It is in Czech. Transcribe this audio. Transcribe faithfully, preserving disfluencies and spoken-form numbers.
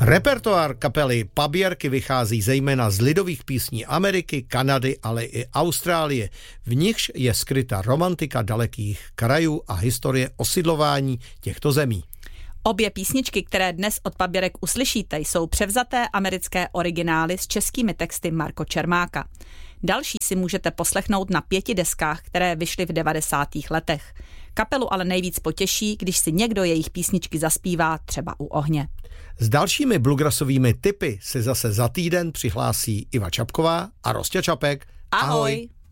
Repertoár kapely Paběrky vychází zejména z lidových písní Ameriky, Kanady, ale i Austrálie. V nichž je skryta romantika dalekých krajů a historie osidlování těchto zemí. Obě písničky, které dnes od Paběrek uslyšíte, jsou převzaté americké originály s českými texty Marko Čermáka. Další si můžete poslechnout na pěti deskách, které vyšly v devadesátých letech. Kapelu ale nejvíc potěší, když si někdo jejich písničky zaspívá třeba u ohně. S dalšími bluegrassovými tipy se zase za týden přihlásí Iva Čapková a Rostě Čapek. Ahoj! Ahoj.